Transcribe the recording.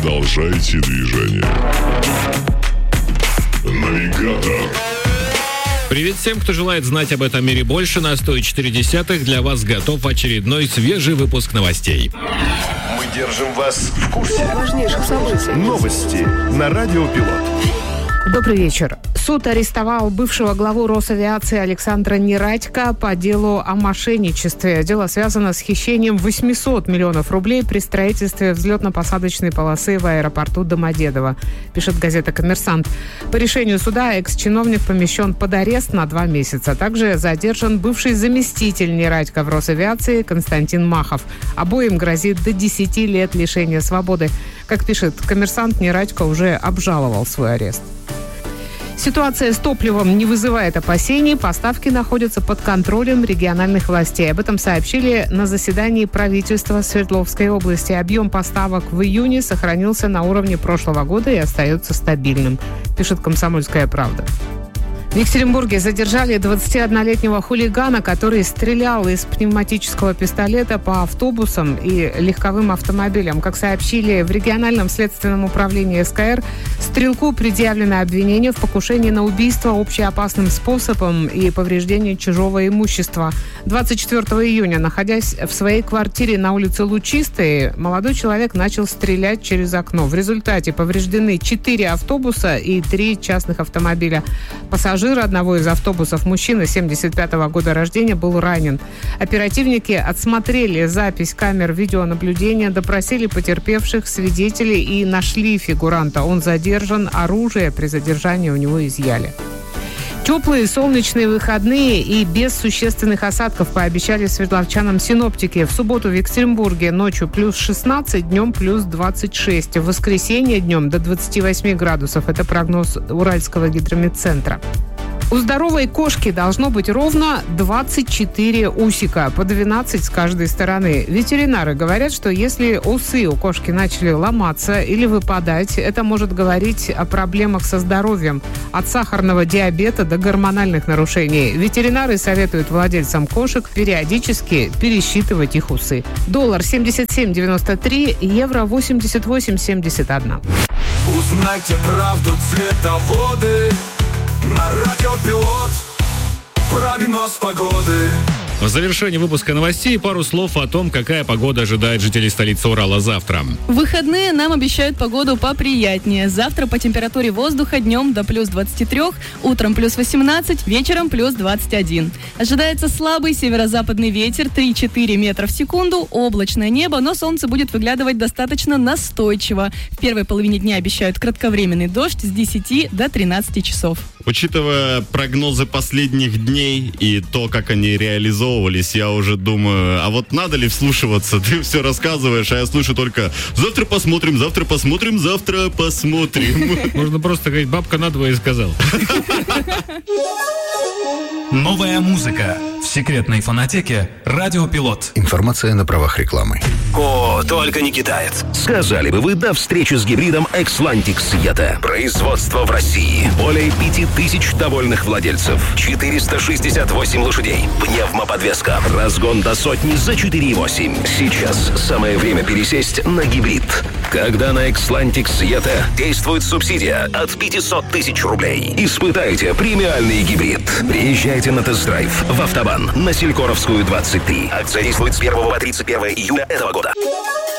Продолжайте движение. Навигатор. Привет всем, кто желает знать об этом мире больше. На 104.10 для вас готов очередной свежий выпуск новостей. Мы держим вас в курсе важнейших событий. Новости на Радио Пилот. Добрый вечер. Суд арестовал бывшего главу Росавиации Александра Нерадько по делу о мошенничестве. Дело связано с хищением 800 миллионов рублей при строительстве взлетно-посадочной полосы в аэропорту Домодедово, пишет газета «Коммерсант». По решению суда экс-чиновник помещен под арест на 2 месяца. Также задержан бывший заместитель Нерадько в Росавиации Константин Махов. Обоим грозит до 10 лет лишения свободы. Как пишет «Коммерсант», Нерадько уже обжаловал свой арест. Ситуация с топливом не вызывает опасений. Поставки находятся под контролем региональных властей. Об этом сообщили на заседании правительства Свердловской области. Объем поставок в июне сохранился на уровне прошлого года и остается стабильным, пишет «Комсомольская правда». В Екатеринбурге задержали 21-летнего хулигана, который стрелял из пневматического пистолета по автобусам и легковым автомобилям. Как сообщили в региональном следственном управлении СКР, стрелку предъявлено обвинение в покушении на убийство общеопасным способом и повреждении чужого имущества. 24 июня, находясь в своей квартире на улице Лучистой, молодой человек начал стрелять через окно. В результате повреждены 4 автобуса и 3 частных автомобиля. Пассажир одного из автобусов, мужчина 75-го года рождения, был ранен. Оперативники отсмотрели запись камер видеонаблюдения, допросили потерпевших, свидетелей и нашли фигуранта. Он задержан, оружие при задержании у него изъяли. Теплые солнечные выходные и без существенных осадков пообещали свердловчанам синоптики. В субботу в Екатеринбурге ночью плюс 16, днем плюс 26. В воскресенье днем до 28 градусов. Это прогноз Уральского гидрометцентра. У здоровой кошки должно быть ровно 24 усика, по 12 с каждой стороны. Ветеринары говорят, что если усы у кошки начали ломаться или выпадать, это может говорить о проблемах со здоровьем, от сахарного диабета до гормональных нарушений. Ветеринары советуют владельцам кошек периодически пересчитывать их усы. Доллар 77.93, евро 88.71. Узнайте правду, цветоводы. На Радио Пилот. Прогноз погоды. В завершении выпуска новостей пару слов о том, какая погода ожидает жителей столицы Урала завтра. В выходные нам обещают погоду поприятнее. Завтра по температуре воздуха днем до плюс 23, утром плюс 18, вечером плюс 21. Ожидается слабый северо-западный ветер 3-4 метра в секунду, облачное небо, но солнце будет выглядывать достаточно настойчиво. В первой половине дня обещают кратковременный дождь с 10 до 13 часов. Учитывая прогнозы последних дней и то, как они реализовывались, я уже думаю, а вот надо ли вслушиваться? Ты все рассказываешь, а я слышу только «завтра посмотрим, завтра посмотрим, завтра посмотрим». Можно просто говорить «бабка надвое сказал». Новая музыка в секретной фонотеке Радио Пилот. Информация на правах рекламы. О, только не китаец. Сказали бы вы до встречи с гибридом Xlantic Yeta. Производство в России. Более 5000 довольных владельцев. 468 лошадей. Пневмоподвеска. Разгон до 100 за 4,8. Сейчас самое время пересесть на гибрид. Когда на Xlantic Yeta действует субсидия от 500 тысяч рублей. Испытайте премиальный гибрид. Приезжайте на тест-драйв в Автобан на Селькоровскую, 23. Акция действует с 1 по 31 июля этого года.